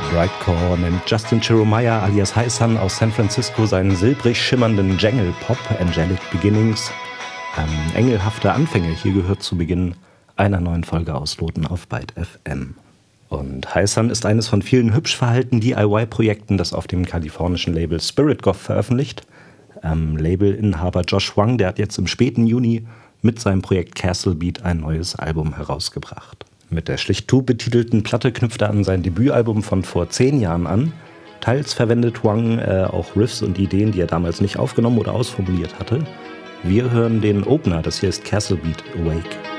Brightcore nennt Justin Cheromaya alias Hi-Sun aus San Francisco seinen silbrig schimmernden Jangle-Pop Angelic Beginnings. Engelhafte Anfänge, hier gehört zu Beginn einer neuen Folge Ausloten auf Byte FM. Und Hi-Sun ist eines von vielen hübsch verhaltenen DIY-Projekten, das auf dem kalifornischen Label Spirit Goth veröffentlicht. Labelinhaber Josh Wang, der hat jetzt im späten Juni mit seinem Projekt Castle Beat ein neues Album herausgebracht. Mit der schlicht Tu betitelten Platte knüpft er an sein Debütalbum von vor 10 Jahren an. Teils verwendet Wang auch Riffs und Ideen, die er damals nicht aufgenommen oder ausformuliert hatte. Wir hören den Opener, das hier ist Castle Beat Awake.